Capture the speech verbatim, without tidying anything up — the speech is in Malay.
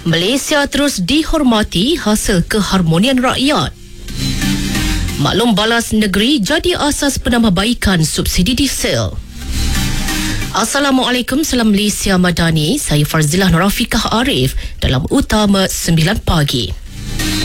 Malaysia terus dihormati hasil keharmonian rakyat. Maklum balas negeri jadi asas penambahbaikan subsidi diesel. Assalamualaikum, salam Malaysia Madani. Saya Farzilah Norafikah Arif dalam Utama sembilan pagi.